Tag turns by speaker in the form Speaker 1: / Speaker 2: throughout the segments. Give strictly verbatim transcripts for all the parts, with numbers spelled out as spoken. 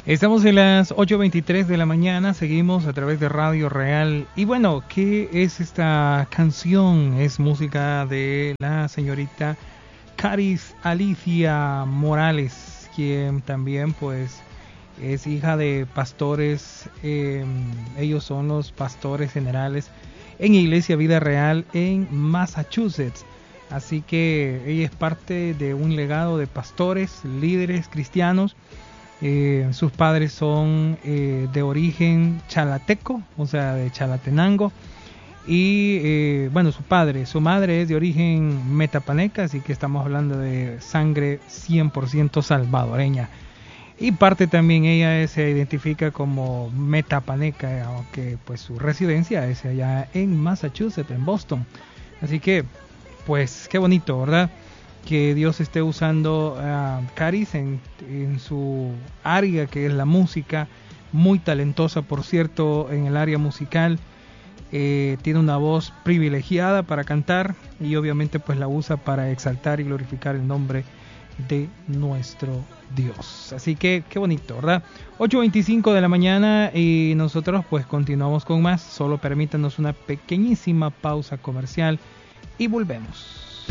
Speaker 1: Estamos en las ocho veintitrés de la mañana, seguimos a través de Radio Real. Y bueno, ¿qué es esta canción? Es música de la señorita Caris Alicia Morales, quien también pues es hija de pastores. Eh, ellos son los pastores generales en Iglesia Vida Real en Massachusetts. Así que ella es parte de un legado de pastores, líderes cristianos. Eh, sus padres son eh, de origen chalateco, o sea, de Chalatenango. Y eh, bueno, su padre, su madre es de origen metapaneca, así que estamos hablando de sangre cien por ciento salvadoreña. Y parte también ella es, se identifica como metapaneca, aunque pues su residencia es allá en Massachusetts, en Boston. Así que, pues, qué bonito, ¿verdad? Que Dios esté usando a uh, Caris en, en su área, que es la música, muy talentosa, por cierto, en el área musical. Eh, tiene una voz privilegiada para cantar y obviamente pues la usa para exaltar y glorificar el nombre de nuestro Dios. Así que qué bonito, ¿verdad? ocho veinticinco de la mañana y nosotros pues continuamos con más. Solo permítanos una pequeñísima pausa comercial y volvemos.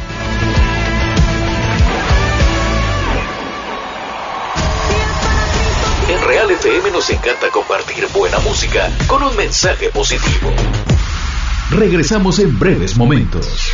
Speaker 2: En Real F M nos encanta compartir buena música con un mensaje positivo. Regresamos en breves momentos.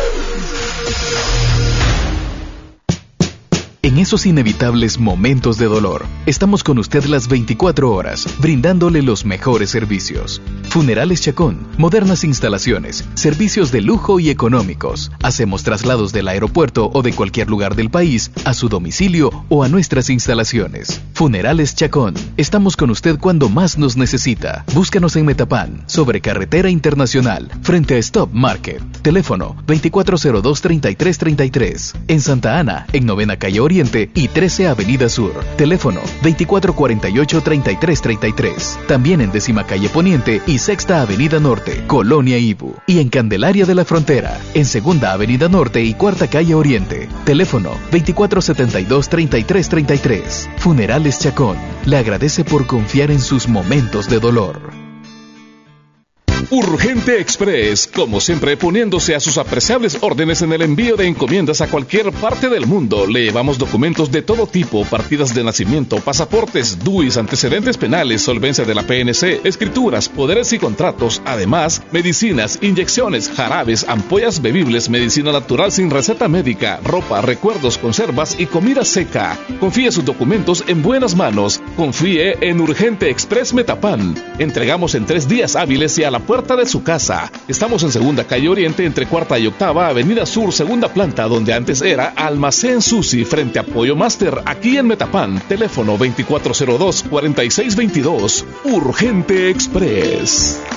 Speaker 2: En esos inevitables momentos de dolor, estamos con usted las veinticuatro horas, brindándole los mejores servicios. Funerales Chacón, modernas instalaciones, servicios de lujo y económicos. Hacemos traslados del aeropuerto o de cualquier lugar del país a su domicilio o a nuestras instalaciones. Funerales Chacón, estamos con usted cuando más nos necesita. Búscanos en Metapán, sobre Carretera Internacional, frente a Stop Market. Teléfono veinticuatro cero dos, treinta y tres treinta y tres. En Santa Ana, en Novena Calle Oriente y trece Avenida Sur. Teléfono veinticuatro cuarenta y ocho, treinta y tres treinta y tres. También en Décima Calle Poniente y Sexta Avenida Norte, Colonia Ibu. Y en Candelaria de la Frontera, en Segunda Avenida Norte y Cuarta Calle Oriente. Teléfono veinticuatro setenta y dos, treinta y tres treinta y tres. Funerales Chacón le agradece por confiar en sus momentos de dolor.
Speaker 3: Urgente Express, como siempre poniéndose a sus apreciables órdenes en el envío de encomiendas a cualquier parte del mundo. Le llevamos documentos de todo tipo, partidas de nacimiento, pasaportes, D U Is, antecedentes penales, solvencia de la P N C, escrituras, poderes y contratos. Además, medicinas, inyecciones, jarabes, ampollas bebibles, medicina natural sin receta médica, ropa, recuerdos, conservas y comida seca. Confíe sus documentos en buenas manos. Confíe en Urgente Express Metapán. Entregamos en tres días hábiles y a la puerta de su casa. Estamos en Segunda Calle Oriente, entre Cuarta y Octava Avenida Sur, segunda planta, donde antes era Almacén Susi, frente a Pollo Master, aquí en Metapán. Teléfono veinticuatro cero dos, cuarenta y seis veintidós. Urgente Express.